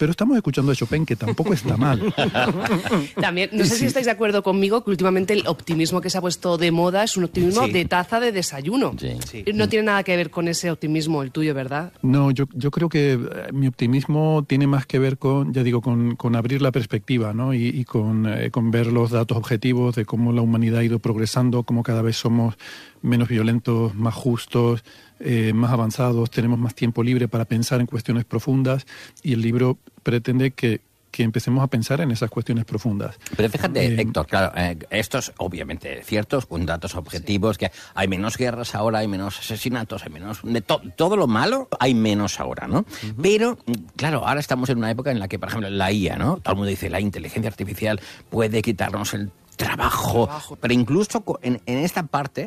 pero estamos escuchando a Chopin, que tampoco está mal. También, no sé si estáis de acuerdo conmigo, que últimamente el optimismo que se ha puesto de moda es un optimismo de taza de desayuno. Sí. No tiene nada que ver con ese optimismo, el tuyo, ¿verdad? No, yo creo que mi optimismo tiene más que ver con, ya digo, con abrir la perspectiva, ¿no? Y con ver los datos objetivos de cómo la humanidad ha ido progresando, cómo cada vez somos menos violentos, más justos, más avanzados, tenemos más tiempo libre para pensar en cuestiones profundas, y el libro pretende que empecemos a pensar en esas cuestiones profundas. Pero fíjate, Héctor, claro, esto es obviamente cierto, con datos objetivos, que hay menos guerras ahora, hay menos asesinatos, hay menos... todo lo malo hay menos ahora, ¿no? Pero, claro, ahora estamos en una época en la que, por ejemplo, la IA, ¿no? Todo el mundo dice, la inteligencia artificial puede quitarnos el trabajo, pero incluso en esta parte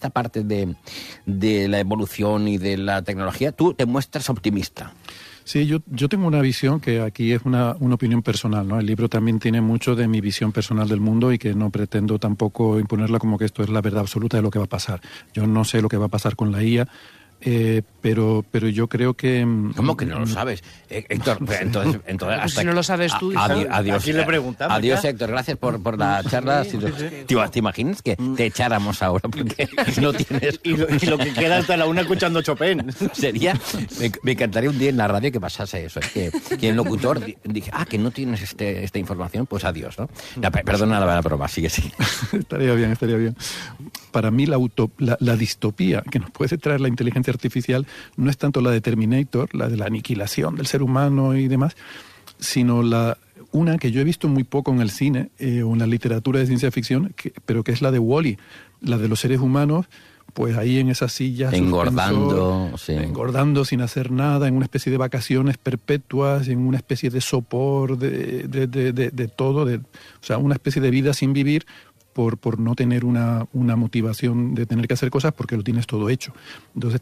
de la evolución y de la tecnología, tú te muestras optimista. Sí, yo tengo una visión que aquí es una opinión personal, ¿no? El libro también tiene mucho de mi visión personal del mundo y que no pretendo tampoco imponerla como que esto es la verdad absoluta de lo que va a pasar. Yo no sé lo que va a pasar con la IA, pero yo creo que... ¿Cómo que no lo sabes? Héctor, entonces hasta si no lo sabes tú... Adiós, aquí le preguntamos. Adiós, ya. Héctor, gracias por la charla. Tío, ¿te imaginas que te echáramos ahora? Porque no tienes... Y lo que queda hasta la una escuchando Chopin. Sería... Me encantaría un día en la radio que pasase eso. Es que el locutor dije, que no tienes esta información, pues adiós, ¿no? Perdona la broma, sigue. Estaría bien. Para mí la distopía que nos puede traer la inteligencia artificial no es tanto la de Terminator, la de la aniquilación del ser humano y demás, sino una que yo he visto muy poco en el cine o en la literatura de ciencia ficción, pero que es la de Wall-E, la de los seres humanos, pues ahí en esas sillas engordando sin hacer nada, en una especie de vacaciones perpetuas, en una especie de sopor de todo, o sea, una especie de vida sin vivir, por no tener una motivación de tener que hacer cosas porque lo tienes todo hecho. Entonces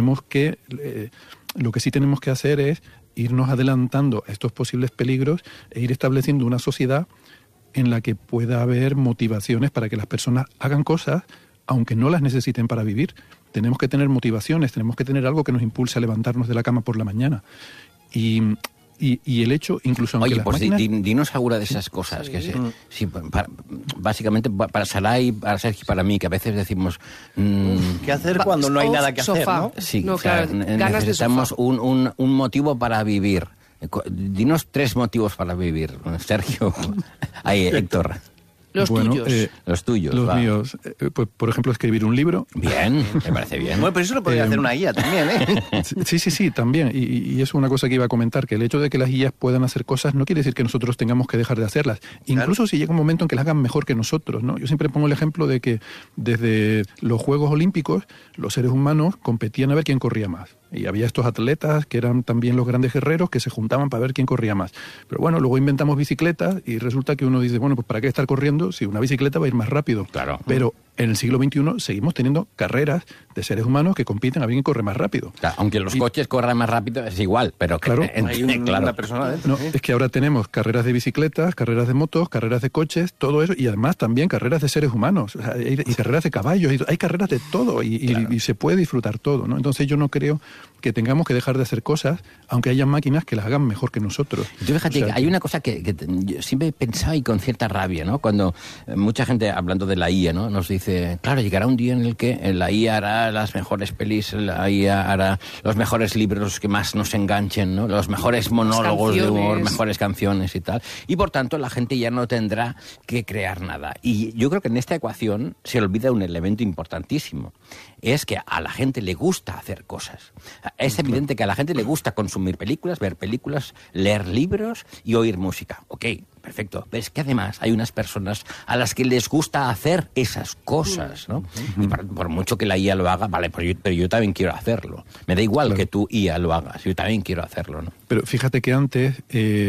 lo que sí tenemos que hacer es irnos adelantando a estos posibles peligros e ir estableciendo una sociedad en la que pueda haber motivaciones para que las personas hagan cosas aunque no las necesiten para vivir. Tenemos que tener motivaciones, tenemos que tener algo que nos impulse a levantarnos de la cama por la mañana. Y el hecho, incluso aunque oye, las pues máquinas... dinos alguna de esas cosas. Que básicamente para Saray, para Sergio y para mí, que a veces decimos... ¿Qué hacer cuando no hay nada que hacer, no? Sí, no, claro, necesitamos un motivo para vivir. Dinos 3 motivos para vivir, Sergio. Ahí, Héctor. Los tuyos. Los tuyos. Los míos. Pues, por ejemplo, escribir un libro. Bien, me parece bien. Bueno, pero eso lo podría hacer una IA también, ¿eh? Sí, también. Y es una cosa que iba a comentar, que el hecho de que las IAs puedan hacer cosas no quiere decir que nosotros tengamos que dejar de hacerlas. Incluso si llega un momento en que las hagan mejor que nosotros, ¿no? Yo siempre pongo el ejemplo de que desde los Juegos Olímpicos los seres humanos competían a ver quién corría más. Y había estos atletas que eran también los grandes guerreros que se juntaban para ver quién corría más. Pero bueno, luego inventamos bicicletas y resulta que uno dice, bueno, pues ¿para qué estar corriendo si una bicicleta va a ir más rápido? Claro. Pero en el siglo XXI seguimos teniendo carreras de seres humanos que compiten a ver quién corre más rápido. Claro, aunque los coches corran más rápido es igual, pero claro, hay una persona dentro. No, es que ahora tenemos carreras de bicicletas, carreras de motos, carreras de coches, todo eso, y además también carreras de seres humanos, o sea, y carreras de caballos, hay carreras de todo, y se puede disfrutar todo, ¿no? Entonces yo no creo que tengamos que dejar de hacer cosas, aunque haya máquinas que las hagan mejor que nosotros. Yo fíjate, que hay una cosa que yo siempre he pensado y con cierta rabia, ¿no? Cuando mucha gente, hablando de la IA, ¿no? Nos dice, claro, llegará un día en el que la IA hará las mejores pelis, la IA hará los mejores libros que más nos enganchen, ¿no? Los mejores monólogos de humor, mejores canciones y tal. Y por tanto la gente ya no tendrá que crear nada. Y yo creo que en esta ecuación se olvida un elemento importantísimo. Es que a la gente le gusta hacer cosas. Es evidente que a la gente le gusta consumir películas, ver películas, leer libros y oír música. Ok, perfecto. Pero es que además hay unas personas a las que les gusta hacer esas cosas, ¿no? Y por mucho que la IA lo haga, vale, pero yo también quiero hacerlo. Me da igual que tú, IA, lo hagas. Yo también quiero hacerlo, ¿no? Pero fíjate que antes,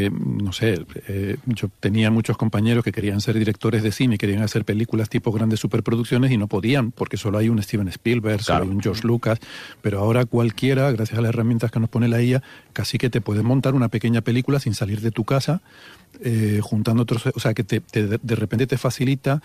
yo tenía muchos compañeros que querían ser directores de cine, querían hacer películas tipo grandes superproducciones y no podían, porque solo hay un Steven Spielberg, solo hay un George Lucas, pero ahora cualquiera, gracias a las herramientas que nos pone la IA, casi que te puedes montar una pequeña película sin salir de tu casa, juntando otros, o sea, que de repente te facilita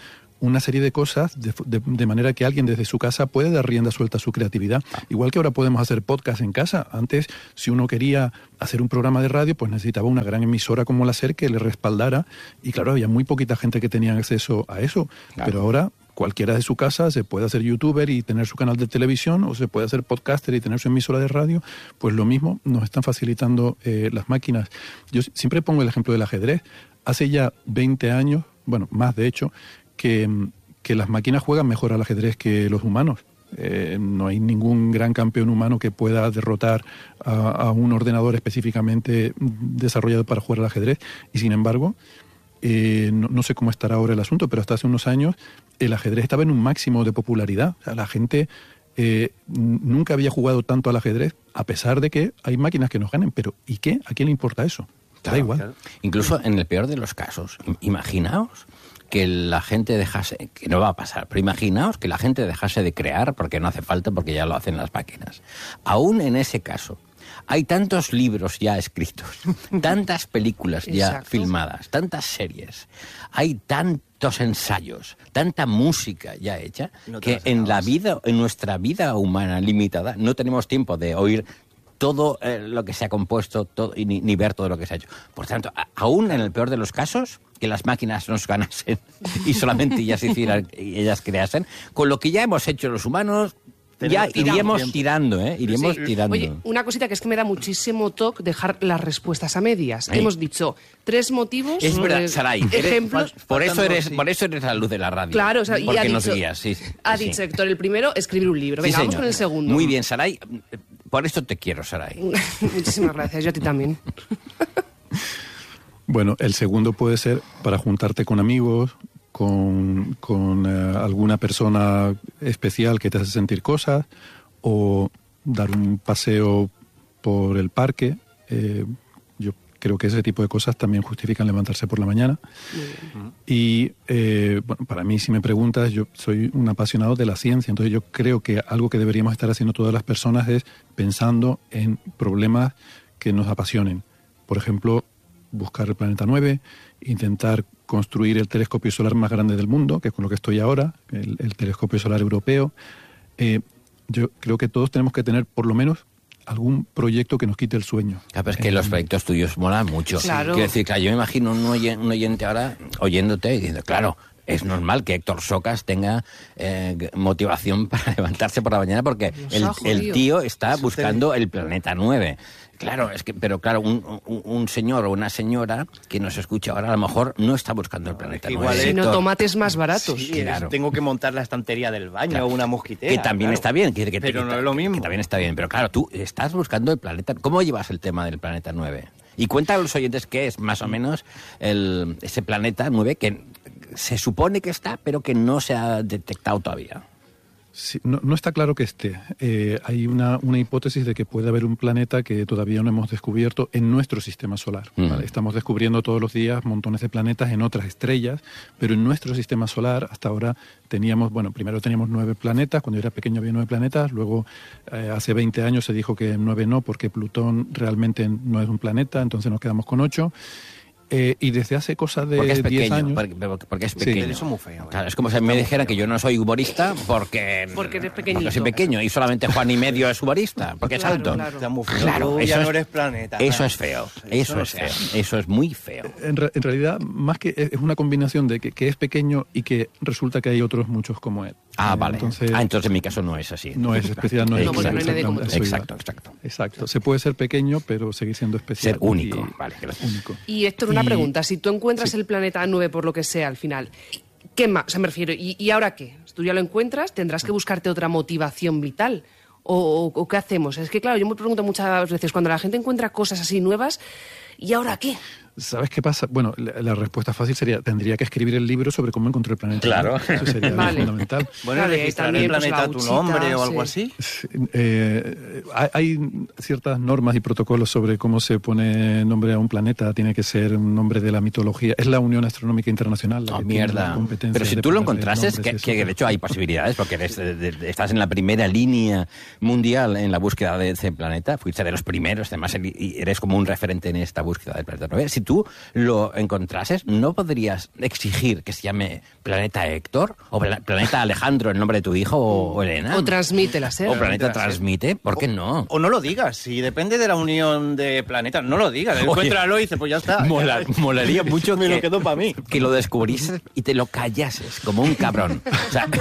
una serie de cosas de manera que alguien desde su casa puede dar rienda suelta a su creatividad. Igual que ahora podemos hacer podcast en casa. Antes, si uno quería hacer un programa de radio, pues necesitaba una gran emisora como la SER que le respaldara. Y claro, había muy poquita gente que tenía acceso a eso. Claro. Pero ahora cualquiera de su casa se puede hacer youtuber y tener su canal de televisión, o se puede hacer podcaster y tener su emisora de radio. Pues lo mismo nos están facilitando las máquinas. Yo siempre pongo el ejemplo del ajedrez. Hace ya 20 años, bueno, más de hecho, que las máquinas juegan mejor al ajedrez que los humanos. No hay ningún gran campeón humano que pueda derrotar a un ordenador específicamente desarrollado para jugar al ajedrez. Y sin embargo, no sé cómo estará ahora el asunto, pero hasta hace unos años el ajedrez estaba en un máximo de popularidad. O sea, la gente nunca había jugado tanto al ajedrez, a pesar de que hay máquinas que nos ganen. Pero ¿y qué? ¿A quién le importa eso? Claro, da igual. Claro. Incluso en el peor de los casos, imaginaos que la gente dejase, que no va a pasar, pero imaginaos que la gente dejase de crear porque no hace falta, porque ya lo hacen las máquinas. Aún en ese caso, hay tantos libros ya escritos, tantas películas ya filmadas, tantas series, hay tantos ensayos, tanta música ya hecha, que en nuestra vida humana limitada no tenemos tiempo de oír todo lo que se ha compuesto todo, y ni ver todo lo que se ha hecho. Por tanto, aún en el peor de los casos, que las máquinas nos ganasen y solamente ellas creasen, con lo que ya hemos hecho los humanos, ya iríamos tirando, iríamos tirando. Oye, una cosita que es que me da muchísimo toque dejar las respuestas a medias. Hemos dicho 3 motivos. Es verdad, Saray. Ejemplos. Por eso eres la luz de la radio. Claro, o sea, y porque nos guías. Sí, ha dicho Héctor, el primero, escribir un libro. Venga, vamos con el segundo. Muy bien, Saray. Por esto te quiero, Saray. Muchísimas gracias, yo a ti también. Bueno, el segundo puede ser para juntarte con amigos, con alguna persona especial que te hace sentir cosas, o dar un paseo por el parque. Yo creo que ese tipo de cosas también justifican levantarse por la mañana. Y bueno, para mí, si me preguntas, yo soy un apasionado de la ciencia, entonces yo creo que algo que deberíamos estar haciendo todas las personas es pensando en problemas que nos apasionen. Por ejemplo, buscar el planeta 9, intentar construir el telescopio solar más grande del mundo, que es con lo que estoy ahora, el telescopio solar europeo. Yo creo que todos tenemos que tener por lo menos algún proyecto que nos quite el sueño. Claro, pero es que los proyectos tuyos molan mucho. Claro. Quiero decir, claro, yo me imagino un oyente ahora oyéndote y diciendo, claro, es normal que Héctor Socas tenga motivación para levantarse por la mañana porque el tío está buscando el planeta 9. Claro, pero claro, un señor o una señora que nos escucha ahora a lo mejor no está buscando el planeta 9. Sino tomates más baratos. Sí, claro. Tengo que montar la estantería del baño o una mosquitera. Que también está bien. Pero no es lo mismo. Que también está bien. Pero claro, tú estás buscando el planeta. ¿Cómo llevas el tema del planeta 9? Y cuenta a los oyentes qué es más o menos ese planeta 9 que se supone que está, pero que no se ha detectado todavía. Sí, no está claro que esté. Hay una hipótesis de que puede haber un planeta que todavía no hemos descubierto en nuestro sistema solar. ¿Vale? Estamos descubriendo todos los días montones de planetas en otras estrellas, pero en nuestro sistema solar hasta ahora primero teníamos 9 planetas. Cuando yo era pequeño había 9 planetas. Luego, hace 20 años se dijo que 9 no, porque Plutón realmente no es un planeta, entonces nos quedamos con 8. Y desde hace cosa de 10 años... Porque es pequeño. Sí, eso es muy feo. Claro, es como si me dijeran que yo no soy humorista porque eres pequeñito. Porque soy pequeño y solamente Juan y medio es humorista, porque es alto. Está muy feo. Claro, ya no eres planeta. Eso es feo. Eso es feo. Eso es muy feo. En realidad, más que es una combinación de que es pequeño y que resulta que hay otros muchos como él. Ah, vale. Entonces en mi caso no es así. No es especial, no es porque no hay nadie como tú. Exacto. Se puede ser pequeño, pero seguir siendo especial. Ser único. Vale, gracias. Único. Y Héctor, una pregunta. Si tú encuentras el planeta 9 por lo que sea al final, ¿qué más? O sea, me refiero, ¿y ahora qué? Tú ya lo encuentras, tendrás que buscarte otra motivación vital. ¿O qué hacemos? Es que, claro, yo me pregunto muchas veces, cuando la gente encuentra cosas así nuevas, ¿y ahora qué? ¿Sabes qué pasa? Bueno, la respuesta fácil sería, tendría que escribir el libro sobre cómo encontré el planeta. Claro. Eso sería fundamental. Bueno, registrar el planeta a tu nombre o algo así. Hay ciertas normas y protocolos sobre cómo se pone nombre a un planeta. Tiene que ser un nombre de la mitología. Es la Unión Astronómica Internacional la que tiene la competencia. Pero si tú lo encontrases, que de hecho hay posibilidades, porque estás en la primera línea mundial en la búsqueda de ese planeta. Fuiste de los primeros, además, y eres como un referente en esta búsqueda del planeta 9. Si tú lo encontrases, ¿no podrías exigir que se llame Planeta Héctor? ¿O Planeta Alejandro, el nombre de tu hijo, o Elena? O Transmite la SER. O Planeta Transmite, ¿por qué no? O no lo digas, si depende de la unión de planetas, no lo digas. Encuéntralo y dices, pues ya está. Molaría mucho Me lo quedo para mí. que lo descubrieses y te lo callases, como un cabrón. O sea,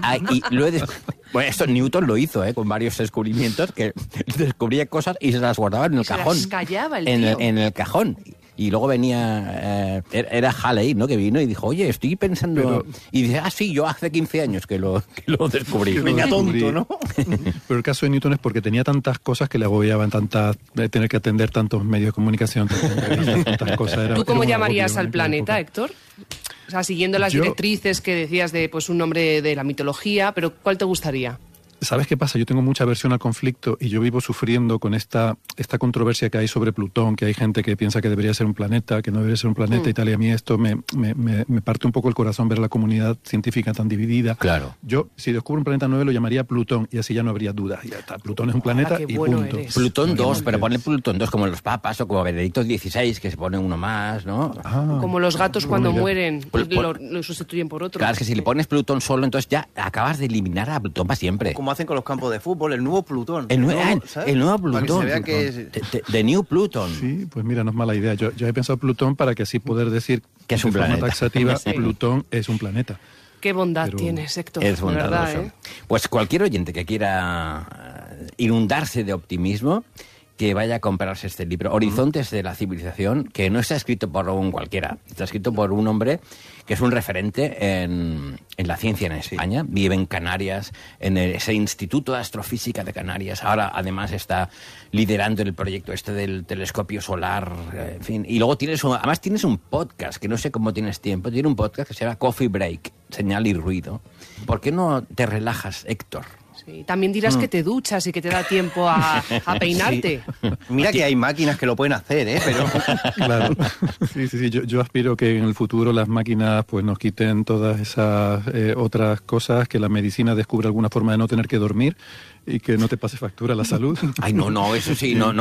y bueno, esto Newton lo hizo, con varios descubrimientos, que descubría cosas y se las guardaba en el cajón. Se las callaba el tío. En el cajón. Y luego venía, era Halley, ¿no? Que vino y dijo, oye, estoy pensando... Y dice, sí, yo hace 15 años que lo descubrí. Venga tonto, ¿no? Pero el caso de Newton es porque tenía tantas cosas que le agobiaban, de tener que atender tantos medios de comunicación, tantas cosas. ¿Tú cómo llamarías al planeta, Héctor? O sea, siguiendo las directrices que decías de pues un nombre de la mitología, pero ¿cuál te gustaría? ¿Sabes qué pasa? Yo tengo mucha aversión al conflicto y yo vivo sufriendo con esta controversia que hay sobre Plutón, que hay gente que piensa que debería ser un planeta, que no debería ser un planeta y tal, y a mí esto me parte un poco el corazón ver la comunidad científica tan dividida. Claro. Yo, si descubro un planeta 9, lo llamaría Plutón y así ya no habría dudas. Ya está, Plutón es un planeta qué y bueno punto. eres. Plutón 2, pero pone Plutón 2 como los papas o como Benedicto XVI, que se pone uno más, ¿no? Como los gatos cuando mira. mueren, lo sustituyen por otro. Claro, es que si le pones Plutón solo, entonces ya acabas de eliminar a Plutón para siempre. Como hacen con los campos de fútbol, el nuevo Plutón. El nuevo Plutón. Para que se vea que es... The New Pluton. Sí, pues mira, no es mala idea. Yo he pensado Plutón para que así poder decir que es un de forma planeta. taxativa, Sí. Plutón es un planeta. Qué bondad Pero tienes, Héctor. Es de bondadoso. verdad, ¿eh? Pues cualquier oyente que quiera inundarse de optimismo, que vaya a comprarse este libro, Horizontes de la Civilización, que no está escrito por un cualquiera, está escrito por un hombre que es un referente en la ciencia en España, vive en Canarias, en ese Instituto de Astrofísica de Canarias, ahora además está liderando el proyecto este del telescopio solar, en fin, y luego además tienes un podcast, que no sé cómo tienes tiempo, tiene un podcast que se llama Coffee Break, Señal y Ruido. ¿Por qué no te relajas, Héctor? Sí, también dirás que te duchas y que te da tiempo a peinarte. Mira que hay máquinas que lo pueden hacer, pero... Claro. Sí. Yo aspiro que en el futuro las máquinas pues nos quiten todas esas otras cosas, que la medicina descubra alguna forma de no tener que dormir y que no te pase factura la salud. Ay, no, eso sí, no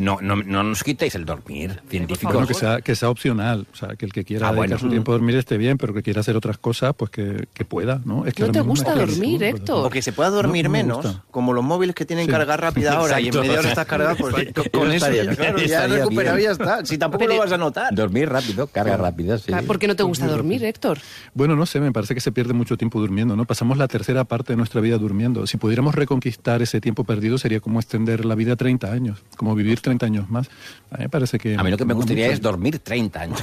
nos quitéis el dormir, científicos. Bueno, que sea opcional, o sea, que el que quiera dedicar su tiempo a dormir esté bien, pero que quiera hacer otras cosas, pues que pueda, ¿no? Es que ¿No te ahora mismo gusta es carísimo, dormir, ¿verdad? Héctor? O que se pueda dormir No me menos, gusta. como los móviles que tienen Sí. carga rápida ahora y en Exacto. media hora estás cargado, pues con eso Estaría ya, claro, bien, ya estaría recuperado y bien. ya está. Si tampoco lo vas a notar. Dormir rápido, carga rápida, sí. ¿Por qué no te gusta dormir, Héctor? Bueno, no sé, me parece que se pierde mucho tiempo durmiendo, ¿no? Pasamos la tercera parte de nuestra vida durmiendo. Si pudiéramos reconquistar ese tiempo perdido, sería como extender la vida 30 años, como vivir 30 años más. A mí me parece que... A mí lo que me no gustaría mucho. es dormir 30 años.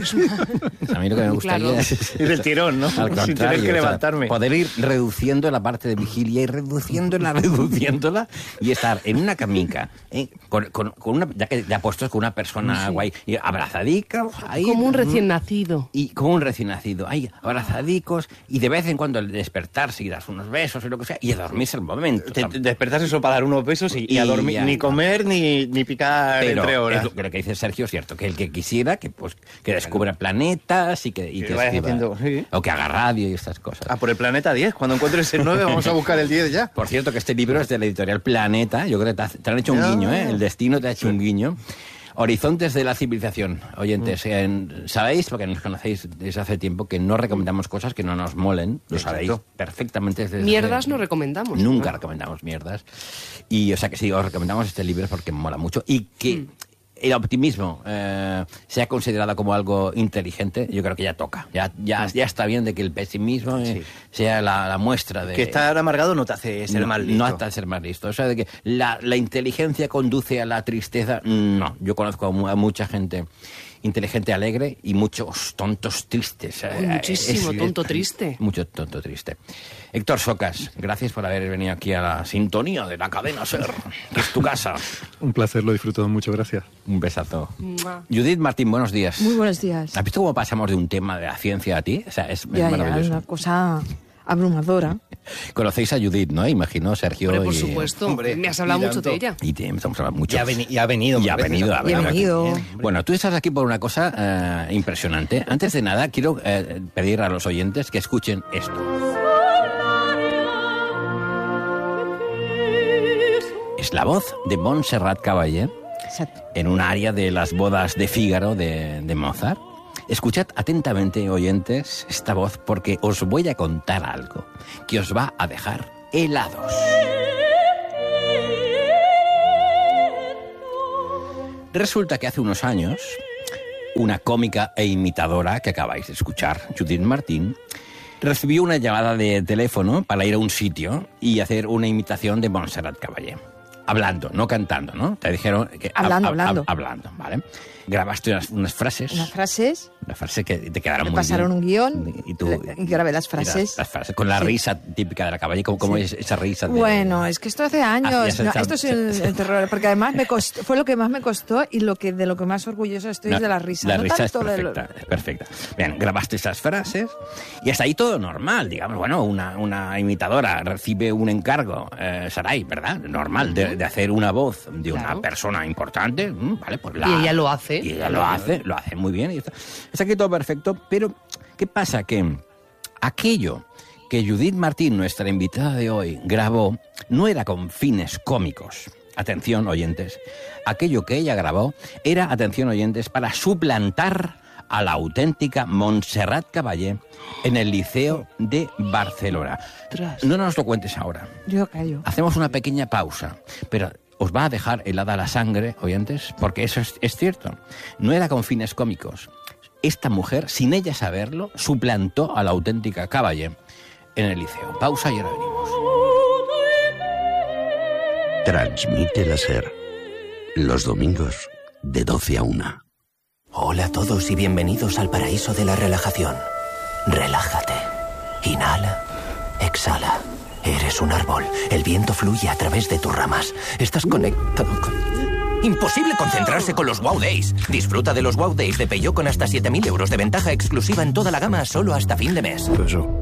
A mí lo que me gustaría Claro. es... Y del tirón, ¿no? Al Sin contrario, tener que o sea, levantarme. poder ir reduciendo la parte de vigilia y reduciéndola y estar en una camica, con una, ya puestos con una persona guay, y abrazadica, ahí, Como un recién nacido. y como un recién nacido, ahí abrazadicos, y de vez en cuando al despertarse y das unos besos y lo que sea, y a dormirse el momento. Despertarse eso para dar unos besos y a dormir, ya ni está. comer ni picar Pero entre horas. lo que dice Sergio es cierto, que el que quisiera que descubra planetas y que vayas escriba, haciendo, sí. o que haga radio y estas cosas. Ah, por el planeta 10. Cuando encuentres el 9 vamos a buscar el 10 ya. Por cierto, que este libro es de la editorial Planeta. Yo creo que te han hecho un guiño, ¿eh? El destino te ha hecho un guiño. Horizontes de la civilización. Oyentes, sabéis, porque nos conocéis desde hace tiempo, que no recomendamos cosas que no nos molen. Lo sabéis perfectamente. Desde Mierdas no recomendamos. Nunca ¿no? recomendamos mierdas. Y, o sea, que sí, os recomendamos este libro porque mola mucho. Y que el optimismo sea considerado como algo inteligente, yo creo que ya toca. Ya está bien de que el pesimismo sea la muestra de... Que estar amargado no te hace ser más listo. No te hace ser más listo. O sea, de que la inteligencia conduce a la tristeza. No, yo conozco a mucha gente inteligente, alegre y muchos tontos tristes. Uy, muchísimo tonto triste. Mucho tonto triste. Héctor Socas, gracias por haber venido aquí a la sintonía de la cadena SER, que es tu casa. Un placer, lo he disfrutado mucho, gracias. Un besazo. Mua. Judith Martín, buenos días. Muy buenos días. ¿Has visto cómo pasamos de un tema de la ciencia a ti? O sea, es Ya, maravilloso. una cosa abrumadora. Conocéis a Judith, ¿no? Imagino, Sergio. Hombre, por y, supuesto. Hombre, Me has hablado y mucho de tanto. ella. Y estamos hablando mucho. Y ha venido. Y ha más veces. venido. Bienvenido. Bueno, tú estás aquí por una cosa impresionante. Antes de nada, quiero pedir a los oyentes que escuchen esto. Es la voz de Montserrat Caballé, Exacto. en un área de las bodas de Fígaro de Mozart. Escuchad atentamente, oyentes, esta voz, porque os voy a contar algo que os va a dejar helados. Resulta que hace unos años, una cómica e imitadora que acabáis de escuchar, Judith Martín, recibió una llamada de teléfono para ir a un sitio y hacer una imitación de Montserrat Caballé. Hablando, no cantando, ¿no? Te dijeron que... Hablando. Hablando, ¿vale? Grabaste unas frases. Unas frases. Unas frases que te quedaron Me muy pasaron bien. un guión y grabé las frases. Las frases con la risa típica de la Caballé. ¿Cómo es esa risa? Bueno, es que esto hace años. Esto es el terror, porque además fue lo que más me costó y de lo que más orgullosa estoy es de la risa. La no risa es tanto perfecta, perfecta. Bien, grabaste esas frases y hasta ahí todo normal, digamos. Bueno, una imitadora recibe un encargo, Saray, ¿verdad? Normal, de hacer una voz de una persona importante, ¿vale? Pues y ella lo hace. Y ella lo hace muy bien. Y está aquí todo perfecto, pero ¿qué pasa? Que aquello que Judith Martín, nuestra invitada de hoy, grabó, no era con fines cómicos. Atención, oyentes. Aquello que ella grabó era, atención, oyentes, para suplantar a la auténtica Montserrat Caballé en el Liceo de Barcelona. No nos lo cuentes ahora. Yo callo. Hacemos una pequeña pausa, pero os va a dejar helada la sangre, oyentes, porque eso es cierto. No era con fines cómicos. Esta mujer, sin ella saberlo, suplantó a la auténtica Caballé en el liceo. Pausa y ahora venimos. Transmite la SER. Los domingos de 12 a 1. Hola a todos y bienvenidos al paraíso de la relajación. Relájate. Inhala. Exhala. Eres un árbol. El viento fluye a través de tus ramas. Estás conectado con... Imposible concentrarse con los Wow Days. Disfruta de los Wow Days de Peugeot con hasta 7.000 euros de ventaja exclusiva en toda la gama solo hasta fin de mes.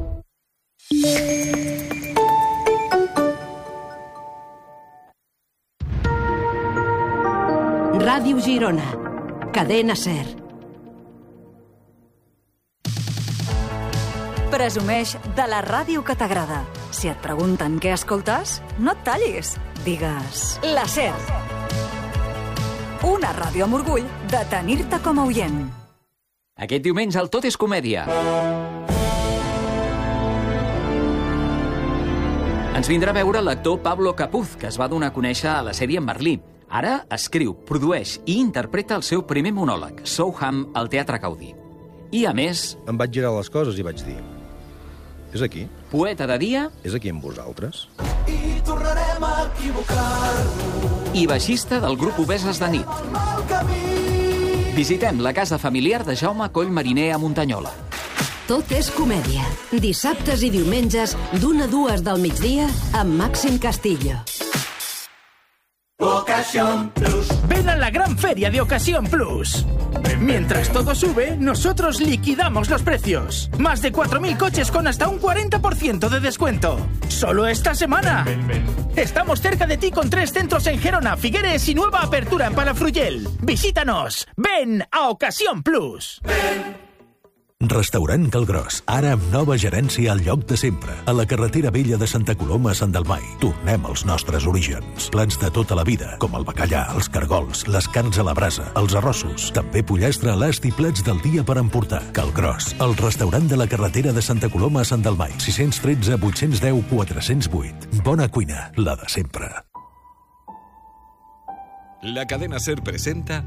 Ràdio Girona. Cadena SER. Presumeix de la ràdio que t'agrada. Si et pregunten què escoltes, no et tallis. Digues la SER. Una ràdio amb orgull de tenir-te com a oient. Aquest diumenge el Tot és Comèdia. Ens vindrà a veure l'actor Pablo Capuz, que es va donar a conèixer a la sèrie en Merlí. Ara escriu, produeix i interpreta el seu primer monòleg, Souham, al Teatre Gaudí. I, a més... Em vaig girar les coses i vaig dir... És aquí? Poeta de dia... És aquí amb vosaltres? I tornarem a equivocar-nos. I baixista del grup Obeses de nit. Visitem la casa familiar de Jaume Coll Mariner a Muntanyola. Tot és comèdia. Dissabtes i diumenges, d'1 a 2 del migdia, amb Màxim Castillo. Ocasión Plus. Ven a la gran feria de Ocasión Plus. Mientras todo sube, nosotros liquidamos los precios. Más de 4.000 coches con hasta un 40% de descuento. ¡Solo esta semana! Estamos cerca de ti con 3 centros en Gerona, Figueres y nueva apertura en Palafrugell. Visítanos. Ven a Ocasión Plus. Restaurant Calgròs, ara amb nova gerència al lloc de sempre. A la carretera vella de Santa Coloma a Sant Dalmai. Tornem als nostres orígens. Plats de tota la vida, com el bacallà, els cargols, les carns a la brasa, els arrossos. També pollastre a l'ast i plats del dia per emportar. Calgròs, el restaurant de la carretera de Santa Coloma a Sant Dalmai. 613 810 408. Bona cuina, la de sempre. La cadena SER presenta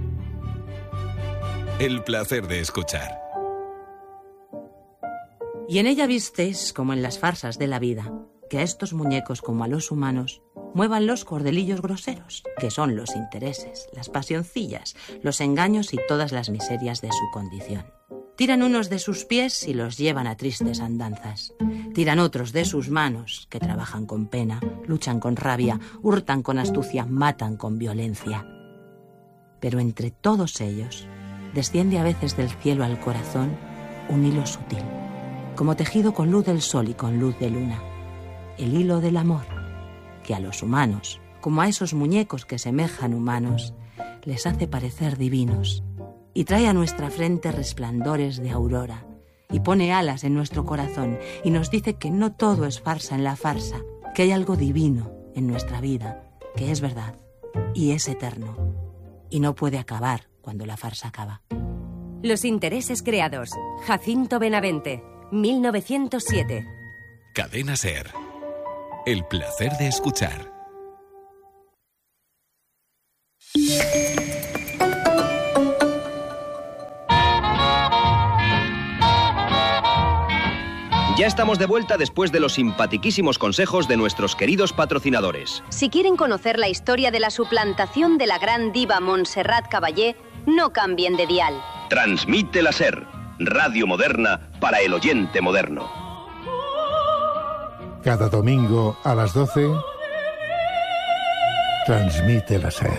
El placer de escuchar. Y en ella vistes, como en las farsas de la vida, que a estos muñecos como a los humanos muevan los cordelillos groseros, que son los intereses, las pasioncillas, los engaños y todas las miserias de su condición. Tiran unos de sus pies y los llevan a tristes andanzas. Tiran otros de sus manos, que trabajan con pena, luchan con rabia, hurtan con astucia, matan con violencia. Pero entre todos ellos desciende a veces del cielo al corazón un hilo sutil, como tejido con luz del sol y con luz de luna, el hilo del amor, que a los humanos, como a esos muñecos que semejan humanos, les hace parecer divinos, y trae a nuestra frente resplandores de aurora, y pone alas en nuestro corazón, y nos dice que no todo es farsa en la farsa, que hay algo divino en nuestra vida, que es verdad y es eterno, y no puede acabar cuando la farsa acaba. Los intereses creados. Jacinto Benavente, 1907. Cadena SER. El placer de escuchar. Ya estamos de vuelta después de los simpatiquísimos consejos de nuestros queridos patrocinadores. Si quieren conocer la historia de la suplantación de la gran diva Montserrat Caballé, no cambien de dial. Transmite la SER, radio moderna para el oyente moderno. Cada domingo a las 12, transmite la SER.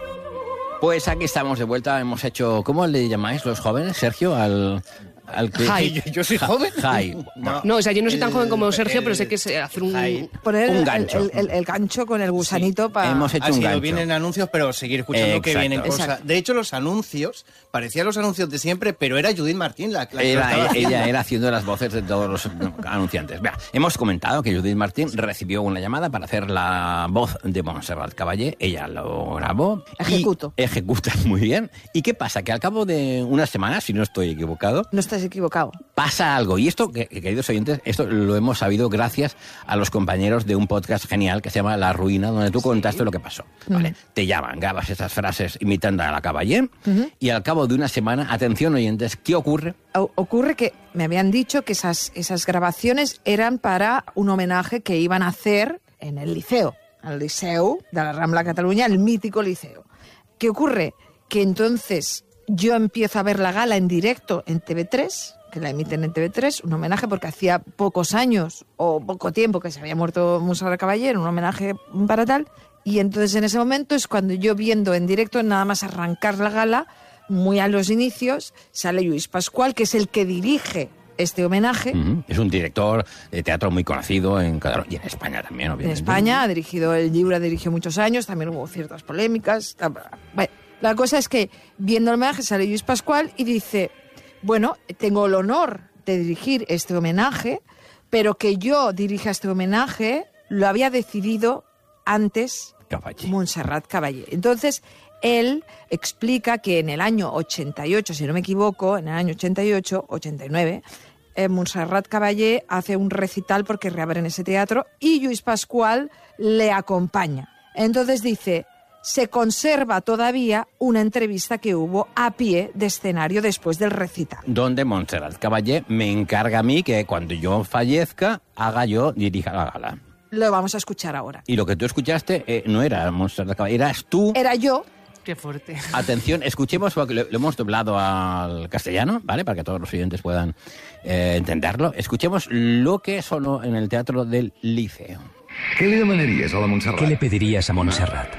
Pues aquí estamos de vuelta, hemos hecho... ¿Cómo le llamáis los jóvenes, Sergio, al que... Jai. ¿Yo soy joven? Jai. No, o sea, yo no soy tan joven como Sergio, pero sé que es hacer un gancho. El gancho con el gusanito para... Hemos hecho un gancho. Vienen anuncios, pero seguir escuchando que vienen cosas. Exacto. De hecho, los anuncios, parecían los anuncios de siempre, pero era Judith Martín la que ella era haciendo las voces de todos los anunciantes. Vea, hemos comentado que Judith Martín recibió una llamada para hacer la voz de Montserrat Caballé. Ella lo grabó. Ejecuta muy bien. ¿Y qué pasa? Que al cabo de unas semanas, si no estoy equivocado... No estás equivocado. Pasa algo. Y esto, queridos oyentes, esto lo hemos sabido gracias a los compañeros de un podcast genial que se llama La Ruina, donde tú contaste lo que pasó. Vale, te llaman, grabas estas frases imitando a la Caballé, y al cabo de una semana, atención oyentes, ¿qué ocurre? Ocurre que me habían dicho que esas grabaciones eran para un homenaje que iban a hacer en el Liceo, el Liceu de la Rambla Cataluña, el mítico Liceo. ¿Qué ocurre? Que entonces yo empiezo a ver la gala en directo en TV3, que la emiten en TV3, un homenaje porque hacía pocos años o poco tiempo que se había muerto Montserrat Caballé, un homenaje para tal, y entonces en ese momento es cuando yo viendo en directo, nada más arrancar la gala, muy a los inicios, sale Lluís Pascual, que es el que dirige este homenaje. Es un director de teatro muy conocido en Cataluña y en España también, obviamente. En España ha dirigido el Lliure, dirigió muchos años, también hubo ciertas polémicas. Bueno, la cosa es que viendo el homenaje sale Lluís Pascual y dice... Bueno, tengo el honor de dirigir este homenaje, pero que yo dirija este homenaje lo había decidido antes Montserrat Caballé. Entonces, él explica que en el año 88, si no me equivoco, en el año 88, 89, Montserrat Caballé hace un recital porque reabren ese teatro y Lluís Pascual le acompaña. Entonces dice... Se conserva todavía una entrevista que hubo a pie de escenario después del recital. Donde Montserrat Caballé me encarga a mí que cuando yo fallezca, dirija la gala. Lo vamos a escuchar ahora. Y lo que tú escuchaste no era Montserrat Caballé, eras tú. Era yo. Qué fuerte. Atención, escuchemos, porque lo hemos doblado al castellano, ¿vale? Para que todos los oyentes puedan entenderlo. Escuchemos lo que sonó en el Teatro del Liceo. ¿Qué le demanaries a la Montserrat? ¿Qué le pedirías a Montserrat?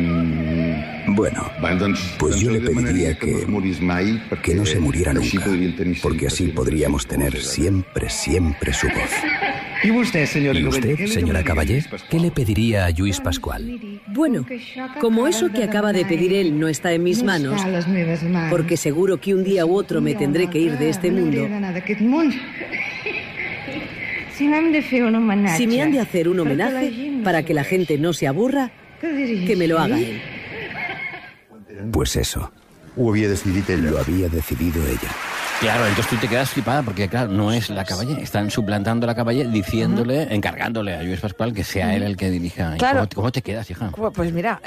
Bueno, pues yo le pediría que no se muriera nunca, porque así podríamos tener siempre, siempre su voz. ¿Y usted, señora Caballé, qué le pediría a Lluís Pascual? Bueno, como eso que acaba de pedir él no está en mis manos, porque seguro que un día u otro me tendré que ir de este mundo... Si me han de hacer un homenaje para que la gente no se aburra, que me lo haga él. Pues eso. Lo había decidido ella. Claro, entonces tú te quedas flipada porque, claro, no es la Caballé. Están suplantando a la Caballé, diciéndole, encargándole a Lluís Pascual que sea él el que dirija. Claro. ¿Cómo te quedas, hija? Pues mira...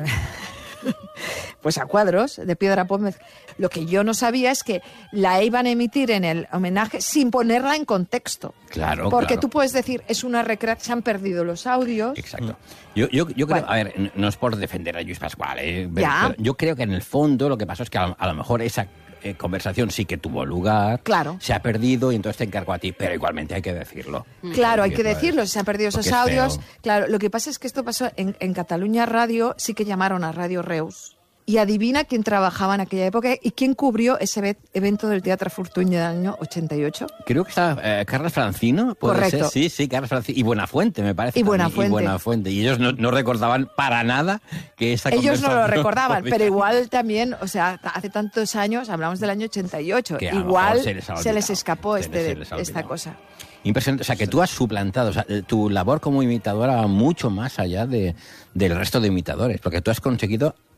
Pues a cuadros, de piedra pómez. Lo que yo no sabía es que la iban a emitir en el homenaje sin ponerla en contexto. Claro, porque claro. Tú puedes decir, es una recreación, se han perdido los audios. Exacto. Yo creo, a ver, no es por defender a Lluís Pascual, pero yo creo que en el fondo lo que pasó es que a lo mejor esa conversación sí que tuvo lugar, claro. Se ha perdido y entonces te encargo a ti, pero igualmente hay que decirlo. Claro, hay que decirlo, se han perdido esos audios. Claro, lo que pasa es que esto pasó en Cataluña Radio, sí que llamaron a Radio Reus. Y adivina quién trabajaba en aquella época y quién cubrió ese evento del Teatro Fortuño del año 88. Creo que está Carles Francino, ¿puede Correcto. ser? Sí, Carles Francino. Y Buenafuente, me parece. Y Buenafuente. Y ellos no recordaban para nada que esa Ellos no lo recordaban, podía... pero igual también, o sea, hace tantos años, hablamos del año 88, que igual se les escapó esta cosa. Impresionante, o sea, que tú has suplantado, o sea, tu labor como imitadora va mucho más allá del resto de imitadores, porque tú has conseguido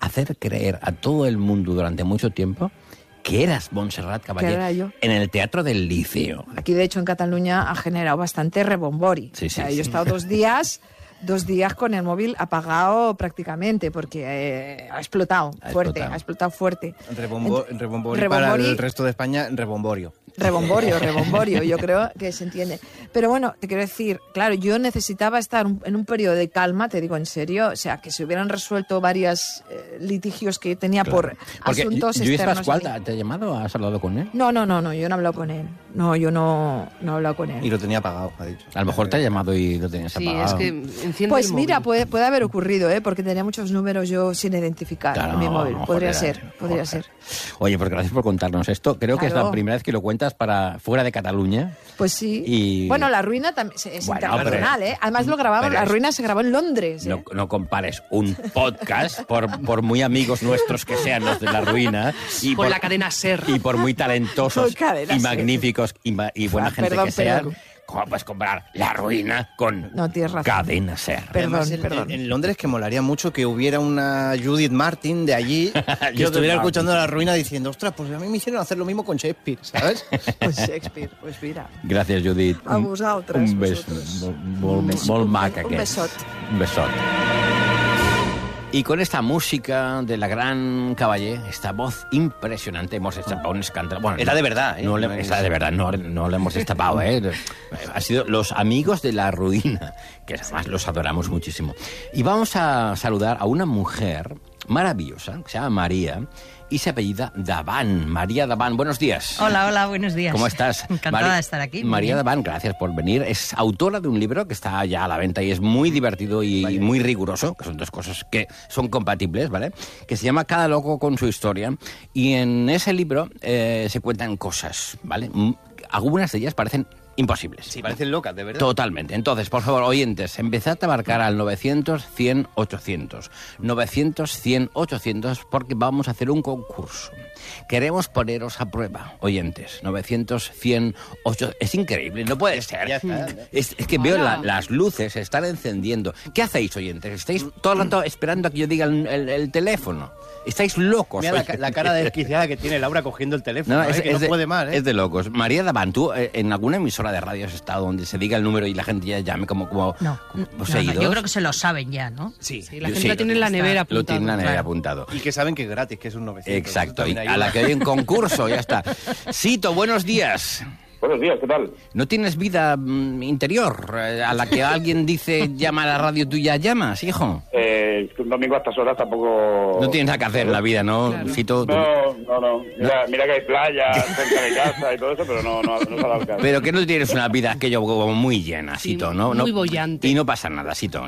hacer creer a todo el mundo durante mucho tiempo que eras Montserrat Caballé Que era yo. en el Teatro del Liceo. Aquí, de hecho, en Cataluña ha generado bastante rebombori. Sí, O sea, sí, yo he sí. estado 2 días con el móvil apagado prácticamente, porque ha explotado fuerte. Rebombori para Rebombori. el resto de España, rebomborio. Rebomborio, yo creo que se entiende. Pero bueno, te quiero decir, claro, yo necesitaba estar en un periodo de calma, te digo en serio, o sea, que se hubieran resuelto varios litigios que tenía por Porque asuntos Lluís externos. Pascual, ¿te ha llamado? ¿Has hablado con él? No, yo no he hablado con él. No, yo no he hablado con él. Y lo tenía apagado, ha dicho. A lo mejor te ha llamado y lo tenías Sí, apagado. es que enciende Pues el mira, móvil. puede haber ocurrido, porque tenía muchos números yo sin identificar Claro, en mi móvil. joder, Podría ser. Oye, pues gracias por contarnos esto. Creo que es la Claro. primera vez que lo cuentas para fuera de Cataluña. Pues sí. Y- Bueno, La Ruina también es Bueno, internacional, pero- ¿eh? Además lo grabamos, pero La es- Ruina se grabó en Londres. No, no compares un podcast, por muy amigos nuestros que sean los de La Ruina, y Con por la cadena SER. y por muy talentosos Con cadena y SER. magníficos y buena gente Perdón, que sean, perdón. ¿cómo puedes comparar La Ruina con No, tienes razón. Cadena SER? Perdón, Además, perdón. En Londres que molaría mucho que hubiera una Judith Martin de allí que estuviera Martin. escuchando La Ruina diciendo, ostras, pues a mí me hicieron hacer lo mismo con Shakespeare, ¿sabes? Pues Shakespeare, pues mira. Gracias, Judit. A vosaltres, Un bes, vosaltres. molt maca, Un aquest. besot. Un besot. Y con esta música de la gran Caballé, esta voz impresionante, hemos destapado un escándalo. Bueno, Era de verdad, ¿eh? No No es- Era de verdad, no le hemos destapado, ¿eh? Ha sido los amigos de La Ruina, que además los adoramos muchísimo. Y vamos a saludar a una mujer maravillosa, que se llama María, y se apellida Daván. María Daván, buenos días. Hola, buenos días. ¿Cómo estás? Encantada de estar aquí. muy María bien. Daván, gracias por venir. Es autora de un libro que está ya a la venta y es muy divertido y muy riguroso, que son dos cosas que son compatibles, ¿vale? Que se llama Cada loco con su historia. Y en ese libro se cuentan cosas, ¿vale? Algunas de ellas parecen imposibles. Sí, parecen locas, de verdad. Totalmente. Entonces, por favor, oyentes, empezad a marcar al 900-100-800. 900-100-800 porque vamos a hacer un concurso. Queremos poneros a prueba, oyentes. 900-100-800. Es increíble, no puede ser. Ya está. Es que veo las luces se están encendiendo. ¿Qué hacéis, oyentes? ¿Estáis todo el rato esperando a que yo diga el teléfono? ¿Estáis locos? Mira oyentes? la cara desquiciada que tiene Laura cogiendo el teléfono, que no puede más, ¿eh? Es de locos. María Daván, ¿tú en alguna emisora de radio has estado donde se diga el número y la gente ya llame como No, seguidos? yo creo que se lo saben ya, ¿no? Sí, La gente lo tiene en la nevera apuntado. Lo tiene en la nevera apuntado. Y que saben que es gratis, que es un 900. Exacto. Eso Y también a ayuda. la que hay un concurso, ya está. Sito, buenos días. Buenos días, ¿qué tal? ¿No tienes vida interior a la que alguien dice llama a la radio, tú ya llamas, hijo? Es que un domingo a estas horas tampoco... No tienes nada que hacer en la vida, ¿no, Sito? Tú- No. Mira que hay playa cerca de casa y todo eso, pero no se ha dado el caso. Pero que no tienes una vida aquello como muy llena, Sito, ¿no? muy No- bollante. Y no pasa nada, Sito.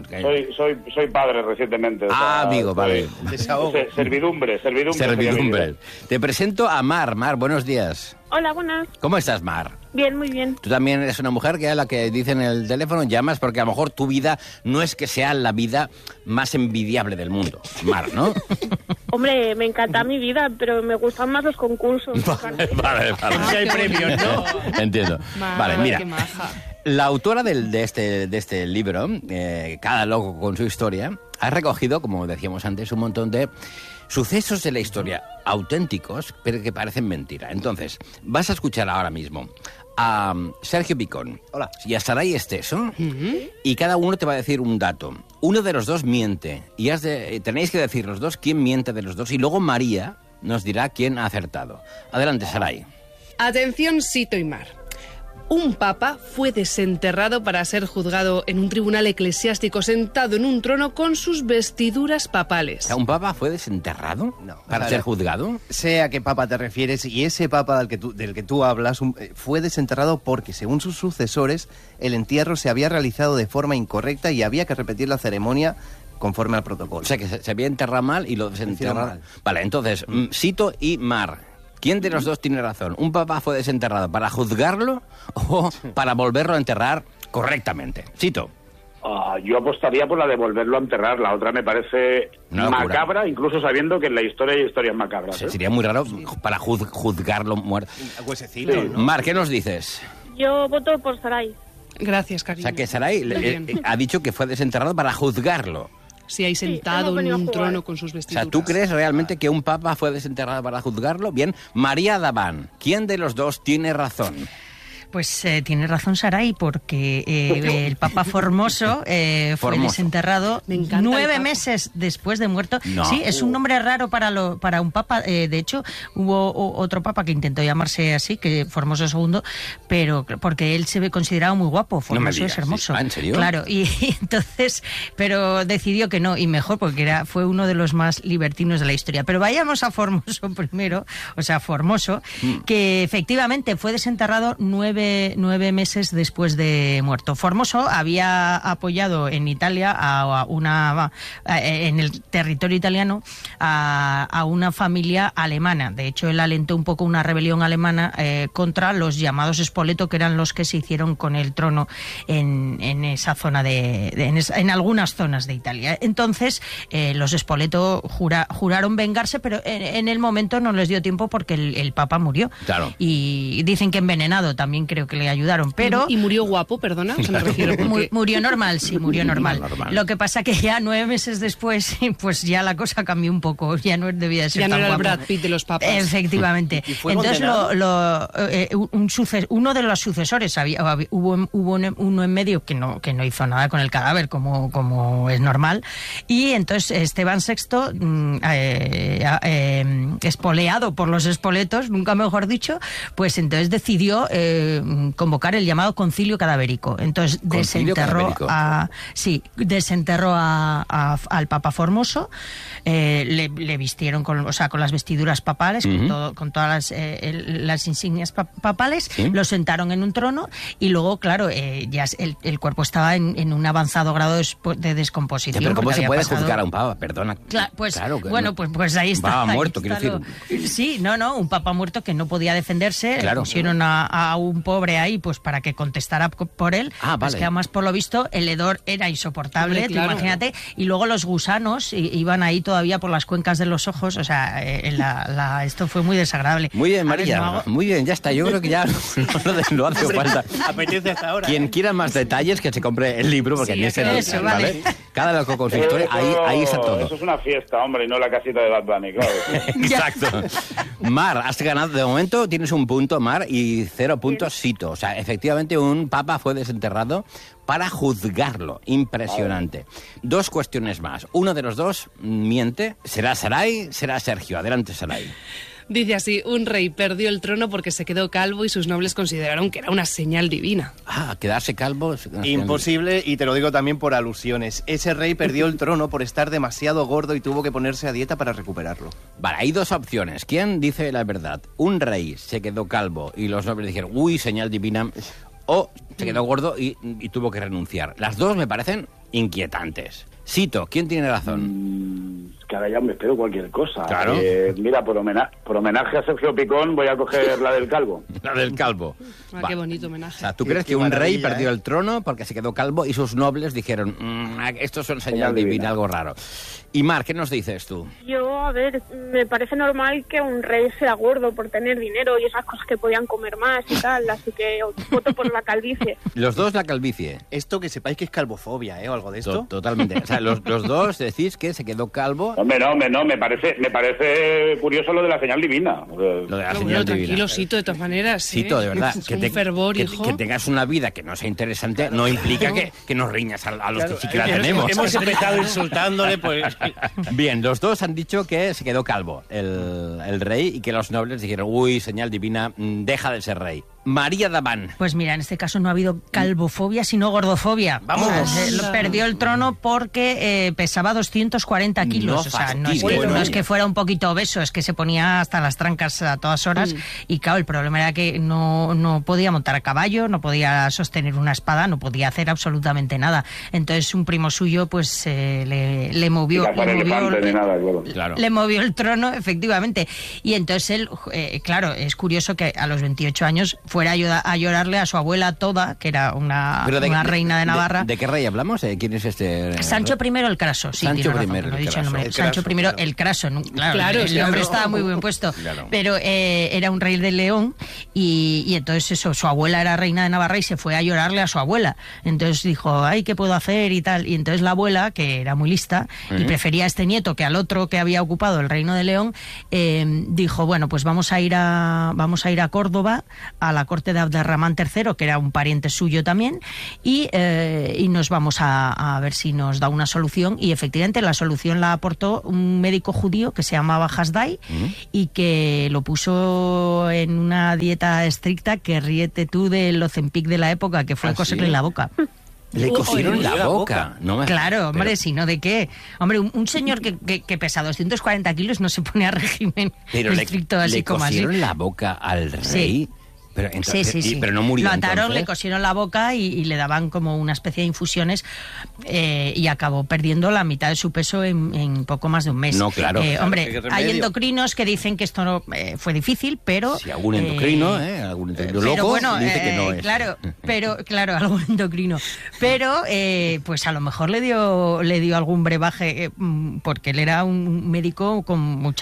Soy padre recientemente. o sea, Amigo, vale. Servidumbre. Servidumbre. Te presento a Mar. Mar, buenos días. Hola, buenas. ¿Cómo estás, Mar? Bien, muy bien. Tú también eres una mujer que a la que dicen en el teléfono llamas porque a lo mejor tu vida no es que sea la vida más envidiable del mundo, Mar, ¿no? Hombre, me encanta mi vida, pero me gustan más los concursos. Vale. Si hay premios, ¿no? Entiendo. Vale, mira. La autora de este libro, Cada loco con su historia, ha recogido, como decíamos antes, un montón de sucesos de la historia auténticos, pero que parecen mentira. Entonces, vas a escuchar ahora mismo a Sergio Picón y a Saray Esteso, y cada uno te va a decir un dato. Uno de los dos miente, y tenéis que decir los dos quién miente de los dos, y luego María nos dirá quién ha acertado. Adelante, Saray. Atención, Sito y Mar. Un papa fue desenterrado para ser juzgado en un tribunal eclesiástico sentado en un trono con sus vestiduras papales. ¿Un papa fue desenterrado para ser juzgado? Sé a qué papa te refieres, y ese papa del que tú hablas fue desenterrado porque, según sus sucesores, el entierro se había realizado de forma incorrecta y había que repetir la ceremonia conforme al protocolo. O sea, que se había enterrado mal y lo desenterraron mal. Vale, entonces, Sito y Mar, ¿quién de los dos tiene razón? ¿Un papa fue desenterrado para juzgarlo o para volverlo a enterrar correctamente? Sito. Yo apostaría por la de volverlo a enterrar. La otra me parece Una locura. macabra, incluso sabiendo que en la historia hay historias macabras. ¿eh? Sería muy raro para juzgarlo muerto. Huesecito, ¿no? Mar, ¿qué nos dices? Yo voto por Saray. Gracias, O cariño. sea, que Saray Muy bien. ha dicho que fue desenterrado para juzgarlo. Sí, ahí sentado hemos venido en a un jugar. trono con sus O vestiduras. sea, ¿tú crees realmente que un papa fue desenterrado para juzgarlo? Bien, María Daván, ¿quién de los dos tiene razón? Pues tiene razón Saray, porque el Papa Formoso fue desenterrado 9 meses después de muerto. No. Sí, es un nombre raro para un papa. De hecho, hubo otro papa que intentó llamarse así, que Formoso II, pero porque él se ve considerado muy guapo. Formoso es hermoso. ¿Ah, en serio? Claro, y entonces, pero decidió que no, y mejor, porque fue uno de los más libertinos de la historia. Pero vayamos a Formoso primero, o sea, Formoso, que efectivamente fue desenterrado 9 meses después de muerto. Formoso había apoyado en Italia en el territorio italiano a una familia alemana. De hecho, él alentó un poco una rebelión alemana contra los llamados Spoleto, que eran los que se hicieron con el trono en esa zona en algunas zonas de Italia. Entonces, los Spoleto juraron vengarse, pero en el momento no les dio tiempo porque el Papa murió. Claro. Y dicen que envenenado, también creo que le ayudaron, pero... ¿Y murió guapo, perdona? Se me refiero porque... Murió normal, sí, murió normal. Lo que pasa que ya 9 meses después, pues ya la cosa cambió un poco, ya no debía de ser ya tan no era guapo. el Brad Pitt de los papas. Efectivamente. Entonces, uno de los sucesores, hubo uno en medio que no hizo nada con el cadáver, como es normal, y entonces Esteban VI, espoleado por los espoletos, nunca mejor dicho, pues entonces decidió convocar el llamado concilio cadavérico. Entonces desenterró al Papa Formoso, le vistieron con las vestiduras papales, con todas las insignias papales, lo sentaron en un trono y luego, claro, ya el cuerpo estaba en un avanzado grado de descomposición. Pero ¿cómo se puede pasado... juzgar a un papa? Perdona. Pues no. Ahí está. Papa ahí muerto, está quiero decir. Sí, un papa muerto que no podía defenderse. Claro. Pusieron a un pobre ahí pues para que contestara por él. Pues que además, por lo visto, el hedor era insoportable, claro. imagínate. Y luego los gusanos iban ahí todavía por las cuencas de los ojos. O sea, esto fue muy desagradable. Muy bien, María. Muy bien, ya está. Yo creo que ya no hace falta. Apetece hasta ahora. Quien quiera más detalles, que se compre el libro, porque ni ese eso, vale. Cada loco con su historia, ahí está todo. Eso es una fiesta, hombre, y no la casita de Bad Bunny, claro. Exacto. Mar, has ganado. De momento tienes un punto, Mar, y 0 puntos, Sito. O sea, efectivamente un papa fue desenterrado para juzgarlo. Impresionante. 2 cuestiones más. Uno de los dos miente. ¿Será Saray? ¿Será Sergio? Adelante, Saray. Dice así: un rey perdió el trono porque se quedó calvo y sus nobles consideraron que era una señal divina. Quedarse calvo es una imposible, y te lo digo también por alusiones. Ese rey perdió el trono por estar demasiado gordo y tuvo que ponerse a dieta para recuperarlo. Vale, hay 2 opciones. ¿Quién dice la verdad? ¿Un rey se quedó calvo y los nobles dijeron, uy, señal divina? ¿O se quedó gordo y tuvo que renunciar? Las 2 me parecen inquietantes. Sito, ¿quién tiene razón? Que ahora ya me espero cualquier cosa. Claro. Mira, por homenaje a Sergio Picón voy a coger la del calvo. La del calvo. Qué bonito homenaje. O sea, ¿tú crees que un rey perdió el trono porque se quedó calvo y sus nobles dijeron, estos son señal divina, algo raro? Y Mar, ¿qué nos dices tú? Yo, a ver, me parece normal que un rey sea gordo por tener dinero y esas cosas que podían comer más y tal, así que voto por la calvicie. Los dos la calvicie. Esto que sepáis que es calvofobia, o algo de esto. Totalmente. O sea, los dos decís que se quedó calvo. Hombre, no, me parece curioso lo de la señal divina. Lo de la señal divina. Tranquilo, Sito, de todas maneras. Sito, de verdad. Que tengas una vida que no sea interesante no implica que nos riñas a los que sí que la tenemos. Hemos empezado insultándole, pues... Bien, los dos han dicho que se quedó calvo el rey y que los nobles dijeron, uy, señal divina, deja de ser rey. María Daván. Pues mira, en este caso no ha habido calvofobia, sino gordofobia. Vamos. Perdió el trono porque pesaba 240 kilos. No es que fuera un poquito obeso, es que se ponía hasta las trancas a todas horas. Y claro, el problema era que no podía montar a caballo, no podía sostener una espada, no podía hacer absolutamente nada. Entonces un primo suyo pues le movió el trono, efectivamente. Y entonces él, claro, es curioso que a los 28 años fuera a llorarle a su abuela Toda, que era una reina de Navarra. ¿De qué rey hablamos? ¿Quién es este? Sancho I el Craso, sí, Sancho tiene razón, I no he dicho el el nombre. Craso. Sancho I el Craso, claro, el nombre estaba muy bien puesto, pero era un rey de León y entonces eso, su abuela era reina de Navarra y se fue a llorarle a su abuela. Entonces dijo, ay, ¿qué puedo hacer? Y tal. Y entonces la abuela, que era muy lista y prefería a este nieto que al otro que había ocupado el reino de León, dijo, bueno, pues vamos a ir a Córdoba, a la corte de Abderramán III, que era un pariente suyo también, y nos vamos a ver si nos da una solución. Y efectivamente la solución la aportó un médico judío que se llamaba Hasdai y que lo puso en una dieta estricta, que ríete tú del Ozempic de la época, que fue coserle la boca. Le cosieron la boca. Claro, hombre, si no, ¿de qué? Hombre, un señor que pesa 240 kilos no se pone a régimen estricto así como así. ¿Le cosieron la boca al rey? Sí. Pero, entonces, sí. Pero no murió. Lo ataron, entonces. le cosieron la boca y le daban como una especie de infusiones y acabó perdiendo la mitad de su peso en poco más de un mes. No, claro. Hombre, hay endocrinos que dicen que esto no fue difícil, pero... Si algún endocrino, algún endocrino loco, bueno, dice que no es. Claro, algún endocrino. Pero, pues a lo mejor le dio algún brebaje, porque él era un médico con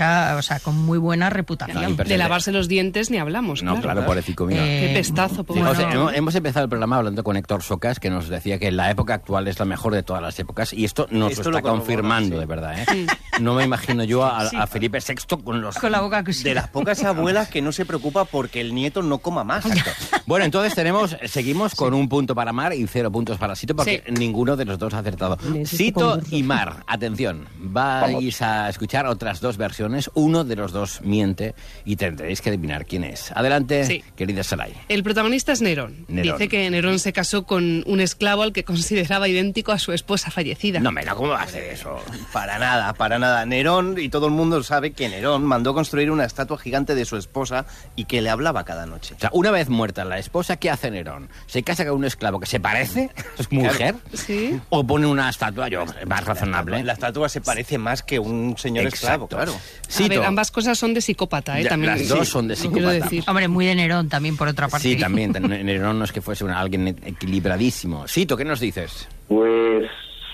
muy buena reputación. De lavarse los dientes ni hablamos. No, claro, pobrecito. Qué pestazo. Hemos empezado el programa hablando con Héctor Socas, que nos decía que la época actual es la mejor de todas las épocas, y esto nos lo está confirmando, de verdad. No me imagino yo a Felipe VI con la boca cosida. De las pocas abuelas que no se preocupa porque el nieto no coma más. Bueno, entonces seguimos con un punto para Mar y 0 puntos para Sito, porque ninguno de los dos ha acertado. Sito y Mar, atención, vais a escuchar otras dos versiones, uno de los dos miente y tendréis que adivinar quién es. Adelante, querida Saray. El protagonista es Nerón. Dice que Nerón se casó con un esclavo al que consideraba idéntico a su esposa fallecida. No, ¿cómo va a hacer eso? Para nada. Nerón, y todo el mundo sabe que Nerón mandó construir una estatua gigante de su esposa y que le hablaba cada noche. O sea, una vez muerta la esposa, ¿qué hace Nerón? ¿Se casa con un esclavo que se parece a su mujer? Sí. ¿O pone una estatua más razonable? La estatua se parece más que un señor esclavo, claro. A ver, ambas cosas son de psicópata, también. Las dos son de psicópata. Hombre, muy de Nerón también, por otra parte. Sí, también. Nerón no es que fuese alguien equilibradísimo. Sito, ¿qué nos dices? Pues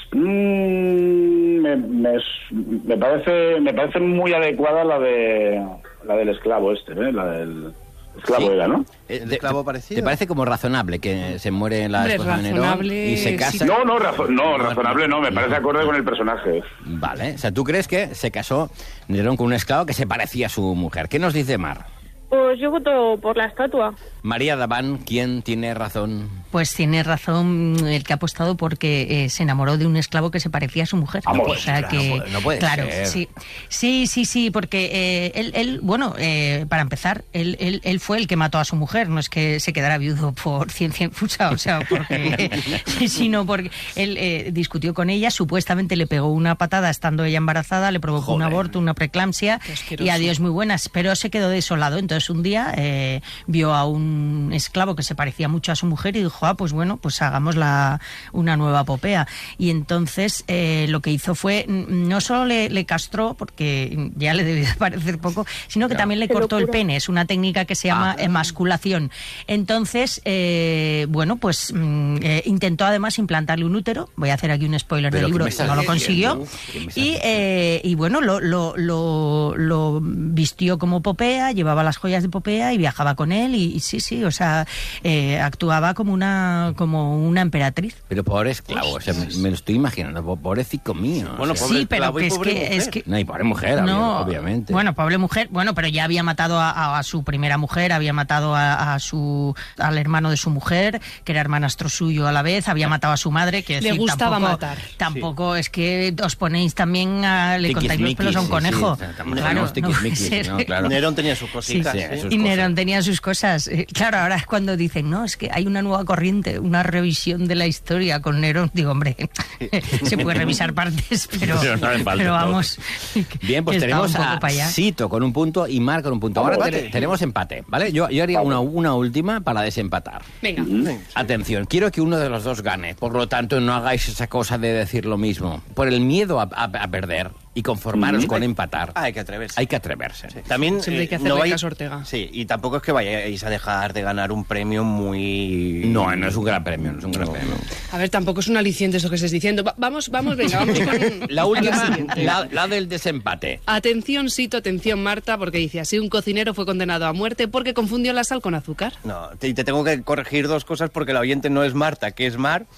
me parece muy adecuada la del esclavo la del esclavo era, ¿no? ¿El esclavo parecido? ¿Te parece como razonable que se muere la esposa de Nerón y se casa? No, razonable no, me parece acorde con el personaje. Vale, o sea, ¿tú crees que se casó Nerón con un esclavo que se parecía a su mujer? ¿Qué nos dice Mar? Pues yo voto por la estatua. María Daván, ¿quién tiene razón? Pues tiene razón el que ha apostado porque se enamoró de un esclavo que se parecía a su mujer. Vamos, o sea que, no puede ser. Sí, porque él para empezar, él fue el que mató a su mujer, no es que se quedara viudo por ciencia infusa, o sea, sino porque él discutió con ella, supuestamente le pegó una patada estando ella embarazada, le provocó un aborto, una preeclampsia y adiós muy buenas, pero se quedó desolado. Entonces un día vio a un esclavo que se parecía mucho a su mujer y dijo, pues bueno, pues hagamos una nueva popea. Y entonces lo que hizo fue, no solo le castró, porque ya le debió de parecer poco, sino que también le cortó el pene. Es una técnica que se llama emasculación. Entonces, pues intentó además implantarle un útero. Voy a hacer aquí un spoiler del libro, no lo consiguió. Y bueno, lo vistió como popea, llevaba las joyas de popea y viajaba con él y sí, o sea, actuaba como una emperatriz. Pero pobre esclavo, o sea, me lo estoy imaginando, pobrecito mío. Bueno, pobre esclavo y pobre mujer. No, y pobre mujer, obviamente. Bueno, pobre mujer, pero ya había matado a su primera mujer, había matado al hermano de su mujer, que era hermanastro suyo a la vez, había matado a su madre, que le gustaba matar. Tampoco es que os ponéis también le contáis los pelos a un conejo. Claro, claro. Nerón tenía sus cositas. Y Nerón tenía sus cosas. Claro, ahora es cuando dicen, no, es que hay una nueva corriente, una revisión de la historia con Nerón. Digo, hombre, se puede revisar partes, pero vamos. Bien, pues tenemos a Sito con un punto y Mar con un punto. Ahora tenemos empate, ¿vale? Yo haría una última para desempatar. Venga. Atención, quiero que uno de los dos gane. Por lo tanto, no hagáis esa cosa de decir lo mismo. Por el miedo a perder, y conformaros con empatar. Hay que atreverse. Hay que atreverse. Sí. También siempre hay que hacerle caso a Ortega. Sí, y tampoco es que vayáis a dejar de ganar un premio muy... No, no es un gran premio, no es un gran premio. A ver, tampoco es un aliciente eso que estés diciendo. Vamos, venga, vamos con... La última, siguiente. la del desempate. Atención, Sito, atención, Marta, porque dice así: un cocinero fue condenado a muerte porque confundió la sal con azúcar. No, te tengo que corregir dos cosas porque la oyente no es Marta, que es Mar.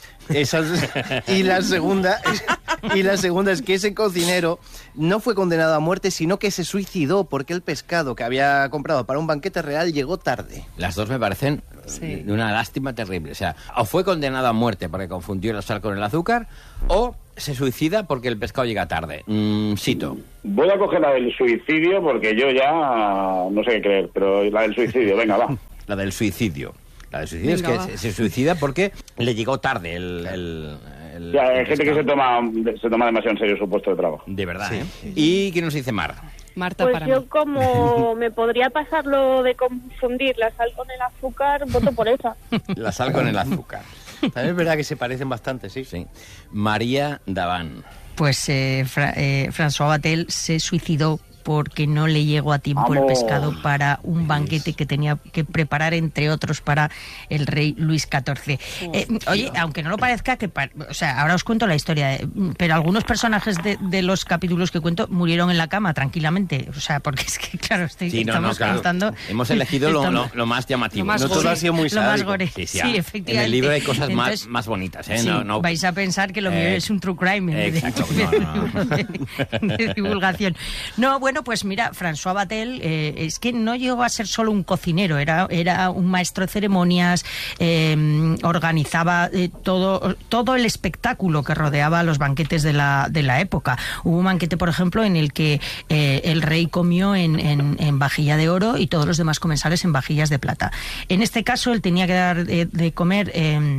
Y la segunda es que ese cocinero no fue condenado a muerte, sino que se suicidó porque el pescado que había comprado para un banquete real llegó tarde. Las dos me parecen de una lástima terrible. O sea, o fue condenado a muerte porque confundió la sal con el azúcar, o se suicida porque el pescado llega tarde. Sito. Voy a coger la del suicidio porque yo ya no sé qué creer, pero la del suicidio, venga, va. La del suicidio. La del suicidio es que se suicida porque le llegó tarde el ya, hay gente que se toma demasiado en serio su puesto de trabajo. De verdad, ¿eh? ¿Y qué nos dice Mar? Marta, pues para yo mí. Como me podría pasar lo de confundir la sal con el azúcar, voto por esa. La sal con el azúcar. También es verdad que se parecen bastante, sí. María Daván. Pues François Vatel se suicidó porque no le llegó a tiempo el pescado para un banquete que tenía que preparar, entre otros, para el rey Luis XIV. Oye, aunque no lo parezca, o sea, ahora os cuento la historia, pero algunos personajes de los capítulos que cuento murieron en la cama tranquilamente. O sea, porque es que, claro, estamos contando... Hemos elegido lo más llamativo. No todo ha sido muy sádico. Lo más gore. Sí, efectivamente. En el libro hay cosas más bonitas, ¿eh? Sí, no, vais a pensar que lo mío es un true crime. Exacto. De divulgación. No, bueno, pues mira, François Vatel es que no llegó a ser solo un cocinero, era un maestro de ceremonias, organizaba todo el espectáculo que rodeaba los banquetes de la época. Hubo un banquete, por ejemplo, en el que el rey comió en vajilla de oro y todos los demás comensales en vajillas de plata. En este caso, él tenía que dar de comer...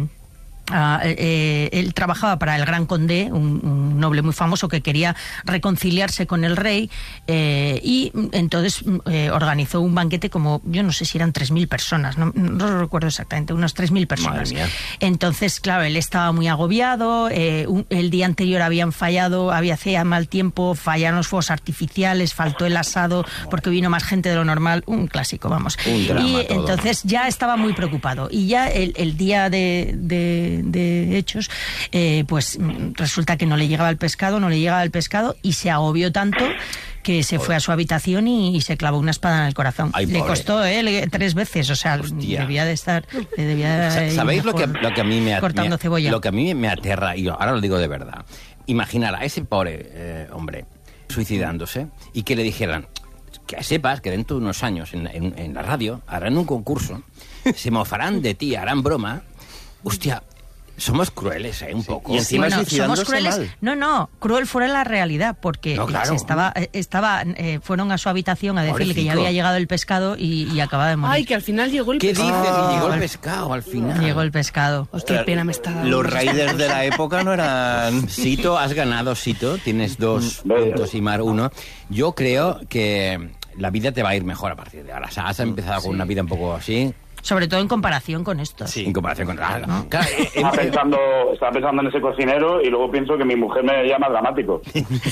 él trabajaba para el Gran Condé, un noble muy famoso que quería reconciliarse con el rey, y entonces organizó un banquete como, yo no sé si eran 3.000 personas, no lo recuerdo exactamente, unas 3.000 personas. Entonces, claro, él estaba muy agobiado, el día anterior hacía mal tiempo, fallaron los fuegos artificiales, faltó el asado porque vino más gente de lo normal, un clásico, vamos. Un drama y todo. entonces ya estaba muy preocupado, y ya el día de hechos, pues resulta que no le llegaba el pescado y se agobió tanto que se fue a su habitación y se clavó una espada en el corazón. Ay, le pobre. Costó 3 veces, o sea, debía de estar... ¿Sabéis lo que a mí cortando cebolla? Lo que a mí me aterra, y ahora lo digo de verdad, imaginar a ese pobre hombre suicidándose y que le dijeran, que sepas que dentro de unos años en la radio harán un concurso, se mofarán de ti, harán broma. Hostia, somos crueles, un poco. Y encima somos crueles. mal. No, cruel fuera la realidad, porque claro. fueron a su habitación a decirle que ya había llegado el pescado y acababa de morir. Ay, que al final llegó el ¿Qué pescado. dices? Y llegó el pescado al final. Llegó el pescado. Hostia, qué pena me está dando. Los raiders de la época no eran... Sito, has ganado, Sito. Tienes 2 puntos y Mar 1. Yo creo que la vida te va a ir mejor a partir de ahora. O sea, has empezado con una vida un poco así... Sobre todo en comparación con esto. Sí, en comparación con... Claro, Estaba pensando en ese cocinero y luego pienso que mi mujer me llama dramático.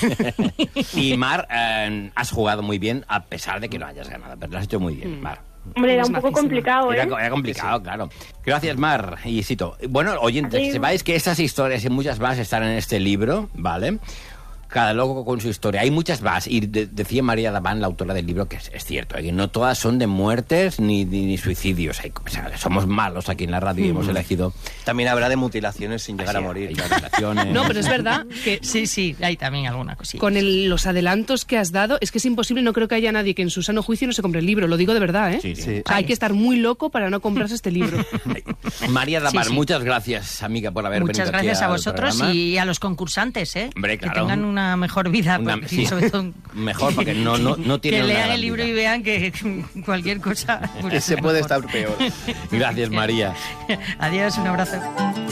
Y Mar, has jugado muy bien a pesar de que no hayas ganado, pero lo has hecho muy bien, Mar. Hombre, era un poco complicado, ¿eh? Era complicado, claro. Gracias, Mar y Sito. Bueno, oyentes, que sepáis que estas historias y muchas más están en este libro, ¿vale? Cada loco con su historia. Hay muchas más. Y decía María Daván, la autora del libro, que es cierto, que no todas son de muertes ni suicidios. O sea, somos malos aquí en la radio y hemos elegido... También habrá de mutilaciones sin llegar a morir. No, pero es verdad que... Sí, hay también alguna cosilla. Con los adelantos que has dado, es que es imposible, no creo que haya nadie que en su sano juicio no se compre el libro. Lo digo de verdad, ¿eh? Sí. O sea, hay que estar muy loco para no comprarse este libro. María Daván, Sí. muchas gracias, amiga, por haber venido Muchas aquí gracias a al vosotros programa. y a los concursantes, ¿eh? Hombre, claro. Que tengan una mejor vida. Sí. Sobre todo, Mejor, porque no tienen que una lean gran el libro vida. y vean que cualquier cosa... Se puede estar peor. Gracias, María. Adiós, un abrazo.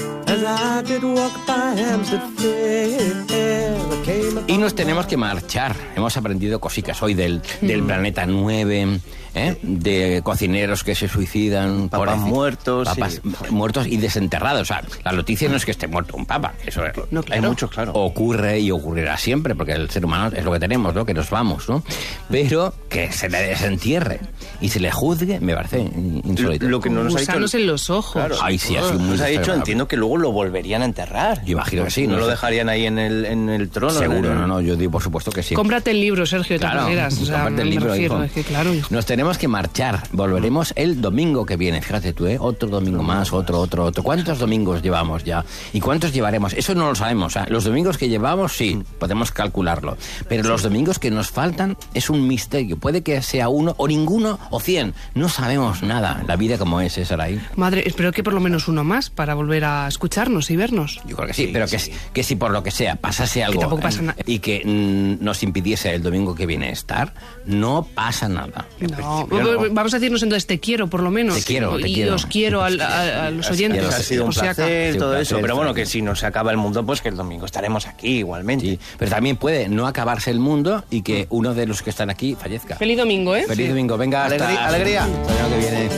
Y nos tenemos que marchar. Hemos aprendido cositas hoy del planeta 9, de cocineros que se suicidan, papas muertos, papas muertos y desenterrados. O sea, la noticia no es que esté muerto un papa, eso es, no, claro. Hay muchos, claro. Ocurre y ocurrirá siempre, porque el ser humano es lo que tenemos, ¿no? Que nos vamos, ¿no? Pero que se le desentierre y se le juzgue, me parece insólito. Lo que no nos ha dicho en los ojos. Claro. Ay, sí, ha sido muy nos ha dicho, entiendo que luego lo volverían a enterrar. Yo imagino que sí. No lo dejarían ahí en el trono. Seguro, no, yo digo por supuesto que sí. Cómprate el libro, Sergio, de todas maneras. O sea, cómprate el libro, refiero, es que, claro, hijo. Nos tenemos que marchar. Volveremos el domingo que viene. Fíjate tú, otro domingo más, otro. ¿Cuántos domingos llevamos ya? ¿Y cuántos llevaremos? Eso no lo sabemos. O sea, los domingos que llevamos, sí, podemos calcularlo. Pero los domingos que nos faltan es un misterio. Puede que sea uno, o ninguno, o 100. No sabemos nada. La vida como es, Saray. Madre, espero que por lo menos uno más para volver a escucharnos y vernos. Yo creo que sí, pero que si por lo que sea pasase algo que tampoco pasa nada y que nos impidiese el domingo que viene estar, no pasa nada. No. Vamos a decirnos entonces te quiero, por lo menos. Te quiero. Y os quiero a los oyentes. Ha sido un placer, todo eso. Pero bueno, que si no se acaba el mundo, pues que el domingo estaremos aquí igualmente. Sí, pero también puede no acabarse el mundo y que uno de los que están aquí fallezca. Feliz domingo, ¿eh? Feliz domingo. Venga, alegría. Hasta el año que viene.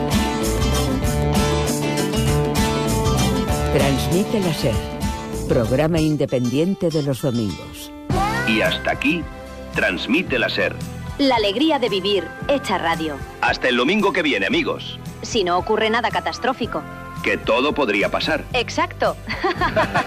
Transmite la SER, programa independiente de los domingos. Y hasta aquí, Transmite la SER. La alegría de vivir, hecha radio. Hasta el domingo que viene, amigos. Si no ocurre nada catastrófico. Que todo podría pasar. Exacto.